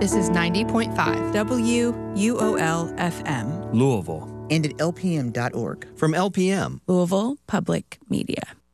This is 90.5 WUOL-FM. Louisville. And at lpm.org. From LPM. Louisville Public Media.